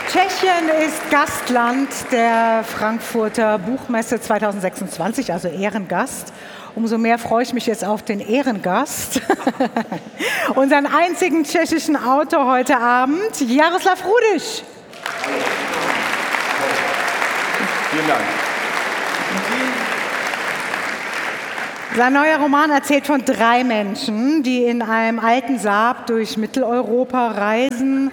Tschechien ist Gastland der Frankfurter Buchmesse 2026, also Ehrengast. Umso mehr freue ich mich jetzt auf den Ehrengast, unseren einzigen tschechischen Autor heute Abend, Jaroslav Rudyš. Vielen Dank. Sein neuer Roman erzählt von 3 Menschen, die in einem alten Saab durch Mitteleuropa reisen.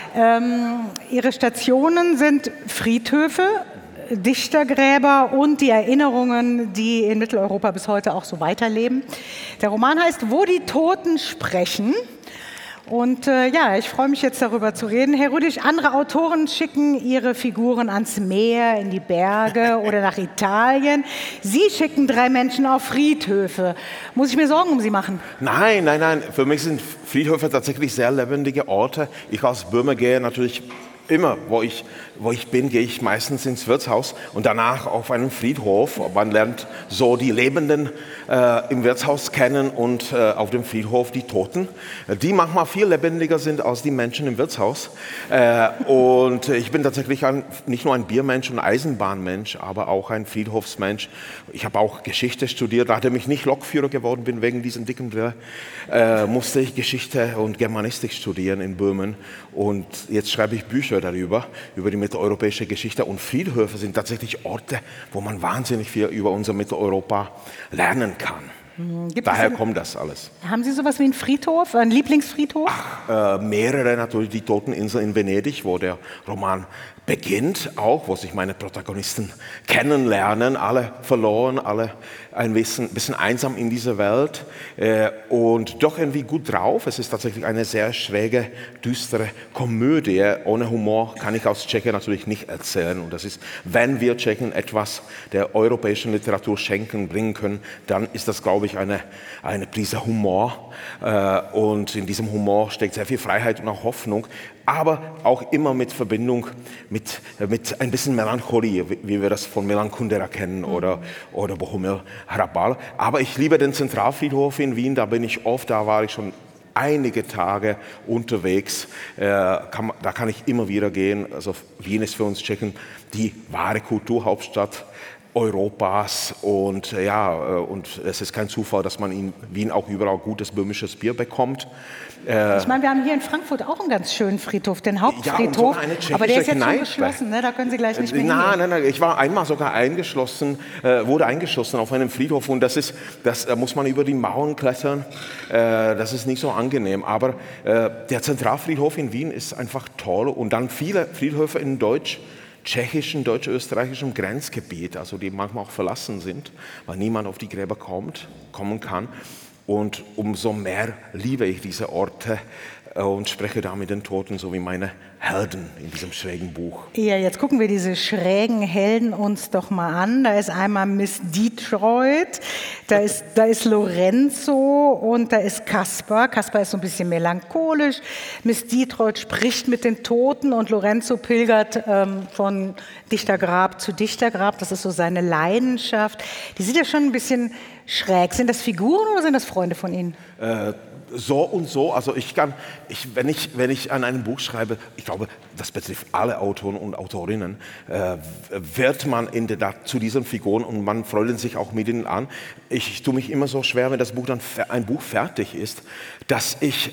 Ihre Stationen sind Friedhöfe, Dichtergräber und die Erinnerungen, die in Mitteleuropa bis heute auch so weiterleben. Der Roman heißt Wo die Toten sprechen. Und ich freue mich jetzt darüber zu reden. Herr Rudyš, andere Autoren schicken ihre Figuren ans Meer, in die Berge oder nach Italien. Sie schicken 3 Menschen auf Friedhöfe. Muss ich mir Sorgen um Sie machen? Nein. Für mich sind Friedhöfe tatsächlich sehr lebendige Orte. Ich als Böhmer gehe natürlich immer, wo ich bin, gehe ich meistens ins Wirtshaus und danach auf einen Friedhof. Man lernt so die Lebenden im Wirtshaus kennen und auf dem Friedhof die Toten, die manchmal viel lebendiger sind als die Menschen im Wirtshaus. Und ich bin tatsächlich nicht nur ein Biermensch und Eisenbahnmensch, aber auch ein Friedhofsmensch. Ich habe auch Geschichte studiert, nachdem ich nicht Lokführer geworden bin wegen diesen dicken Brille, musste ich Geschichte und Germanistik studieren in Böhmen. Und jetzt schreibe ich Bücher darüber, über die mitteleuropäische Geschichte. Und Friedhöfe sind tatsächlich Orte, wo man wahnsinnig viel über unser Mitteleuropa lernen kann. Daher kommt das alles. Haben Sie sowas wie einen Friedhof, einen Lieblingsfriedhof? Mehrere natürlich, die Toteninsel in Venedig, wo der Roman beginnt, auch, wo sich meine Protagonisten kennenlernen, alle verloren, alle ein bisschen einsam in dieser Welt und doch irgendwie gut drauf. Es ist tatsächlich eine sehr schräge, düstere Komödie. Ohne Humor kann ich als Tscheche natürlich nicht erzählen. Und das ist, wenn wir Tschechen etwas der europäischen Literatur bringen können, dann ist das, glaube ich, eine Prise Humor. Und in diesem Humor steckt sehr viel Freiheit und auch Hoffnung, aber auch immer mit Verbindung mit ein bisschen Melancholie, wie wir das von Milan Kundera kennen oder Bohumil Hrabal. Aber ich liebe den Zentralfriedhof in Wien, da war ich schon einige Tage unterwegs. Da kann ich immer wieder gehen. Also Wien ist für uns Tschechen die wahre Kulturhauptstadt Europas und und es ist kein Zufall, dass man in Wien auch überall gutes böhmisches Bier bekommt. Ich meine, wir haben hier in Frankfurt auch einen ganz schönen Friedhof, den Hauptfriedhof, aber der ist jetzt schon geschlossen, ne? Da können Sie gleich nicht mehr hingehen. Nein, ich war einmal sogar wurde eingeschlossen auf einem Friedhof und da muss man über die Mauern klettern, das ist nicht so angenehm, aber der Zentralfriedhof in Wien ist einfach toll und dann viele Friedhöfe in tschechischen, deutsch-österreichischem Grenzgebiet, also die manchmal auch verlassen sind, weil niemand auf die Gräber kommen kann. Und umso mehr liebe ich diese Orte und spreche da mit den Toten, so wie meine Helden in diesem schrägen Buch. Ja, jetzt gucken wir diese schrägen Helden uns doch mal an. Da ist einmal Miss Detroit, da ist Lorenzo und da ist Kaspar. Kaspar ist so ein bisschen melancholisch. Miss Detroit spricht mit den Toten und Lorenzo pilgert von Dichtergrab zu Dichtergrab. Das ist so seine Leidenschaft. Die sind ja schon ein bisschen schräg. Sind das Figuren oder sind das Freunde von Ihnen? So und so, also wenn ich an einem Buch schreibe, ich glaube, das betrifft alle Autoren und Autorinnen, wird man in der Tat zu diesen Figuren und man freut sich auch mit ihnen an. Ich tue mich immer so schwer, wenn ein Buch fertig ist, dass ich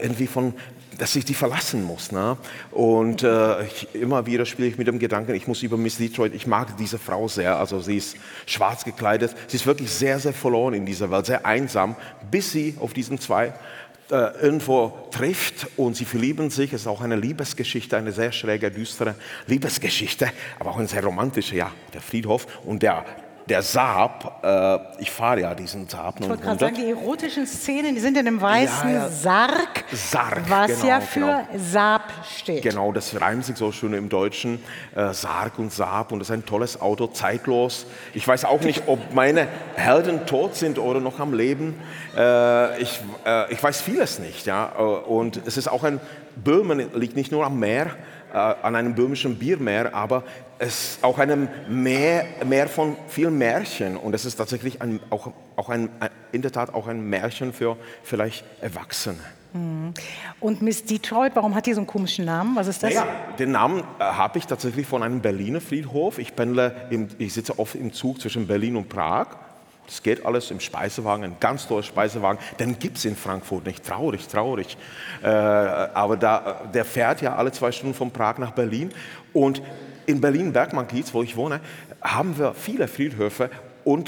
die verlassen muss. Ne? Und immer wieder spiele ich mit dem Gedanken, ich muss über Miss Detroit, ich mag diese Frau sehr, also sie ist schwarz gekleidet, sie ist wirklich sehr, sehr verloren in dieser Welt, sehr einsam, bis sie auf diesen 2 irgendwo trifft und sie verlieben sich. Es ist auch eine Liebesgeschichte, eine sehr schräge, düstere Liebesgeschichte, aber auch eine sehr romantische, der Friedhof und der Saab, ich fahre ja diesen Saab. Ich wollte gerade sagen, die erotischen Szenen, die sind in dem weißen Sarg, was ja für Saab steht. Genau, das reimt sich so schön im Deutschen, Sarg und Saab und das ist ein tolles Auto, zeitlos. Ich weiß auch nicht, ob meine Helden tot sind oder noch am Leben. Ich weiß vieles nicht, und es ist auch Böhmen liegt nicht nur am Meer, an einem böhmischen Biermeer, aber es ist auch einem Meer von vielen Märchen und es ist tatsächlich in der Tat auch ein Märchen für vielleicht Erwachsene. Und Miss Detroit, warum hat die so einen komischen Namen? Was ist das? Ja, den Namen habe ich tatsächlich von einem Berliner Friedhof. Ich sitze oft im Zug zwischen Berlin und Prag. Das geht alles im Speisewagen, ein ganz toller Speisewagen. Den gibt es in Frankfurt nicht. Traurig, traurig. Aber der fährt ja alle 2 Stunden von Prag nach Berlin. Und in Berlin-Bergmann-Kiez, wo ich wohne, haben wir viele Friedhöfe. Und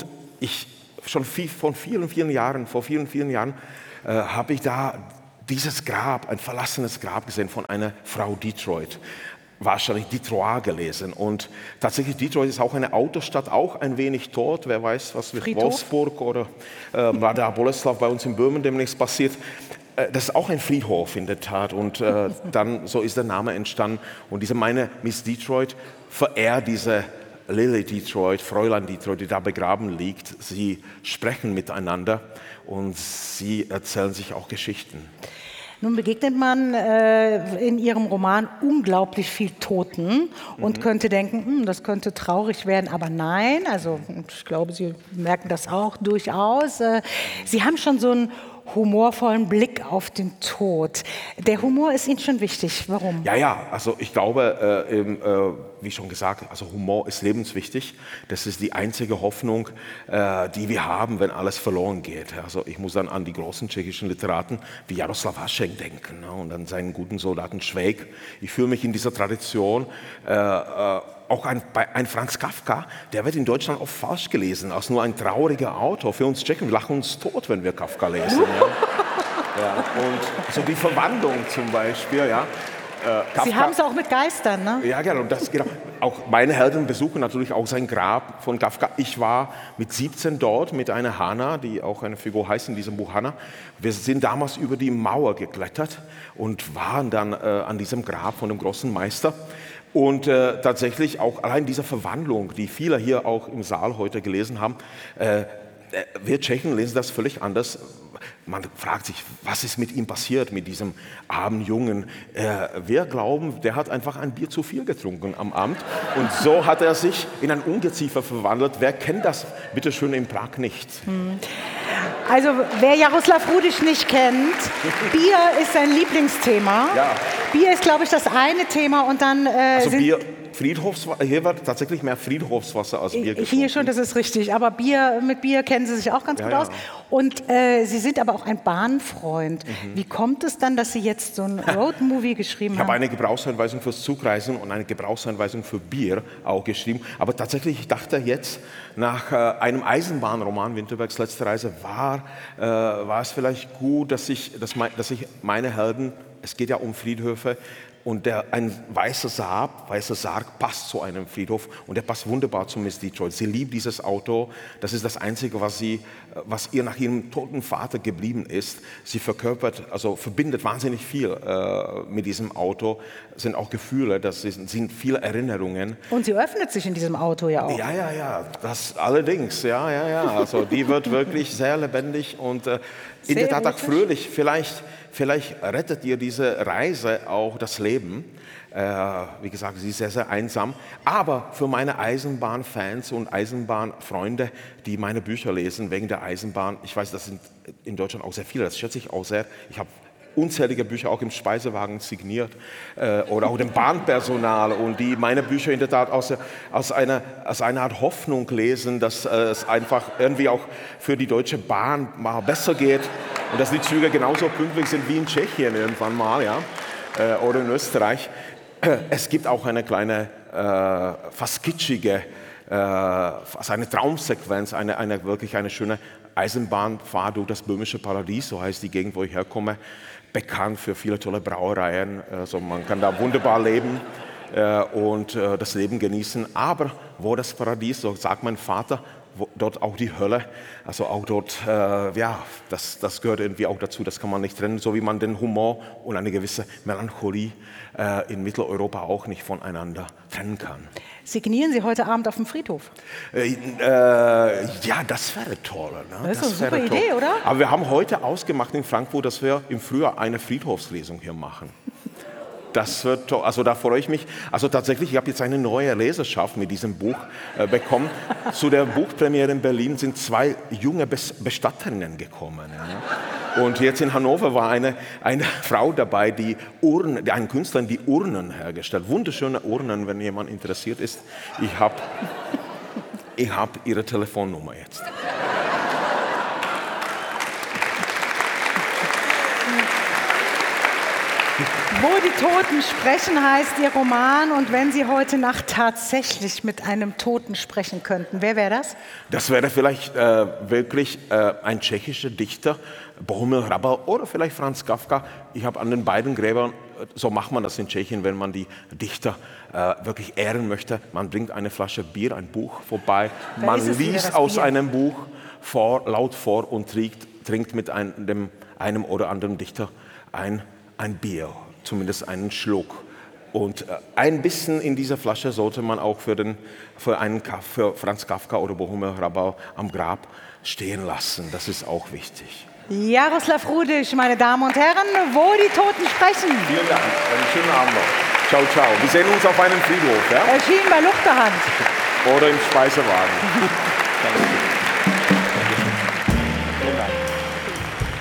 vor vielen, vielen Jahren, habe ich da dieses Grab, ein verlassenes Grab gesehen von einer Frau Detroit. Wahrscheinlich Detroit gelesen. Und tatsächlich Detroit ist auch eine Autostadt, auch ein wenig tot. Wer weiß, was mit Wolfsburg oder Mladá Boleslav bei uns in Böhmen demnächst passiert. Das ist auch ein Friedhof in der Tat. Und dann so ist der Name entstanden. Und diese meine Miss Detroit verehrt diese Lily Detroit, Fräulein Detroit, die da begraben liegt. Sie sprechen miteinander und sie erzählen sich auch Geschichten. Nun begegnet man in Ihrem Roman unglaublich viel Toten und könnte denken, das könnte traurig werden, aber nein, also ich glaube, Sie merken das auch durchaus. Sie haben schon so einen humorvollen Blick auf den Tod. Der Humor ist Ihnen schon wichtig. Warum? Ja, also ich glaube, wie schon gesagt, also Humor ist lebenswichtig. Das ist die einzige Hoffnung, die wir haben, wenn alles verloren geht. Also ich muss dann an die großen tschechischen Literaten wie Jaroslav Hašek denken, ne? Und an seinen guten Soldaten Švejk. Ich fühle mich in dieser Tradition. Auch ein Franz Kafka, der wird in Deutschland oft falsch gelesen, als nur ein trauriger Autor. Für uns Tschechen, wir lachen uns tot, wenn wir Kafka lesen. Ja. Und so die Verwandlung zum Beispiel. Ja. Kafka, Sie haben es auch mit Geistern, ne? Ja, genau. Auch meine Helden besuchen natürlich auch sein Grab von Kafka. Ich war mit 17 dort mit einer Hanna, die auch eine Figur heißt in diesem Buch Hanna. Wir sind damals über die Mauer geklettert und waren dann an diesem Grab von dem großen Meister. Und tatsächlich auch allein diese Verwandlung, die viele hier auch im Saal heute gelesen haben, wir Tschechen lesen das völlig anders. Man fragt sich, was ist mit ihm passiert, mit diesem armen Jungen? Wir glauben, der hat einfach ein Bier zu viel getrunken am Abend. Und so hat er sich in ein Ungeziefer verwandelt. Wer kennt das, bitteschön, in Prag nicht? Also, wer Jaroslav Rudisch nicht kennt, Bier ist sein Lieblingsthema. Ja. Bier ist, glaube ich, das eine Thema und dann also Bier, Friedhofswasser, hier wird tatsächlich mehr Friedhofswasser als Bier getrunken. Hier schon, das ist richtig. Aber mit Bier kennen Sie sich auch ganz gut aus. Und Sie sind aber auch ein Bahnfreund. Wie kommt es dann, dass Sie jetzt so ein Roadmovie geschrieben haben? Ich habe eine Gebrauchsanweisung fürs Zugreisen und eine Gebrauchsanweisung für Bier auch geschrieben. Aber tatsächlich, ich dachte jetzt, nach einem Eisenbahnroman, Winterbergs letzte Reise, war es vielleicht gut, dass ich meine Helden, es geht ja um Friedhöfe, und ein weißer Sarg passt zu einem Friedhof und der passt wunderbar zu Miss Detroit. Sie liebt dieses Auto, das ist das Einzige, was ihr nach ihrem toten Vater geblieben ist. Sie verbindet wahnsinnig viel mit diesem Auto, sind auch Gefühle, das sind viele Erinnerungen. Und sie öffnet sich in diesem Auto ja auch. Ja, das allerdings, ja. Also die wird wirklich sehr lebendig und in der Tat auch fröhlich. Vielleicht rettet ihr diese Reise auch das Leben. Wie gesagt, sie ist sehr, sehr einsam. Aber für meine Eisenbahnfans und Eisenbahnfreunde, die meine Bücher lesen wegen der Eisenbahn, ich weiß, das sind in Deutschland auch sehr viele, das schätze ich auch sehr. Ich habe unzählige Bücher auch im Speisewagen signiert oder auch dem Bahnpersonal und die meine Bücher in der Tat aus einer Art Hoffnung lesen, dass es einfach irgendwie auch für die Deutsche Bahn mal besser geht und dass die Züge genauso pünktlich sind wie in Tschechien irgendwann mal, ja, oder in Österreich. Es gibt auch eine kleine, fast kitschige, fast eine Traumsequenz, wirklich eine schöne Eisenbahnfahrt durch das böhmische Paradies, so heißt die Gegend, wo ich herkomme, bekannt für viele tolle Brauereien. Also man kann da wunderbar leben und das Leben genießen. Aber wo das Paradies, so sagt mein Vater, dort auch die Hölle. Also auch dort, das gehört irgendwie auch dazu, das kann man nicht trennen, so wie man den Humor und eine gewisse Melancholie in Mitteleuropa auch nicht voneinander trennen kann. Signieren Sie heute Abend auf dem Friedhof? Ja, das wäre toll. Ne? Das ist eine super Idee, oder? Aber wir haben heute ausgemacht in Frankfurt, dass wir im Frühjahr eine Friedhofslesung hier machen. Das wird toll. Also da freue ich mich. Also tatsächlich, ich habe jetzt eine neue Leserschaft mit diesem Buch bekommen. Zu der Buchpremiere in Berlin sind 2 junge Bestatterinnen gekommen. Ja. Und jetzt in Hannover war eine Frau dabei, ein Künstler, die Urnen hergestellt. Wunderschöne Urnen, wenn jemand interessiert ist. Ich hab ihre Telefonnummer jetzt. Wo die Toten sprechen, heißt Ihr Roman. Und wenn Sie heute Nacht tatsächlich mit einem Toten sprechen könnten, wer wäre das? Das wäre vielleicht wirklich ein tschechischer Dichter, Bohumil Hrabal oder vielleicht Franz Kafka. Ich habe an den beiden Gräbern, so macht man das in Tschechien, wenn man die Dichter wirklich ehren möchte. Man bringt eine Flasche Bier, ein Buch vorbei, man liest aus einem Buch laut vor und trinkt mit einem oder anderen Dichter ein Bier, zumindest einen Schluck. Und ein bisschen in dieser Flasche sollte man auch für Franz Kafka oder Bohumil Hrabal am Grab stehen lassen. Das ist auch wichtig. Jaroslav Rudisch, meine Damen und Herren, wo die Toten sprechen. Vielen Dank, einen schönen Abend noch. Ciao, ciao. Wir sehen uns auf einem Friedhof. Ja? Erschienen bei Luchterhand. Oder im Speisewagen. Danke.